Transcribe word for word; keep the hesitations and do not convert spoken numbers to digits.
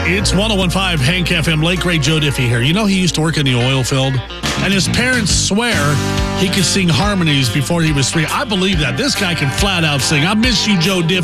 It's one oh one point five Hank F M. Late great Joe Diffie here. You know he used to work in the oil field, and his parents swear he could sing harmonies before he was three. I believe that. This guy can flat out sing. I miss you, Joe Diffie.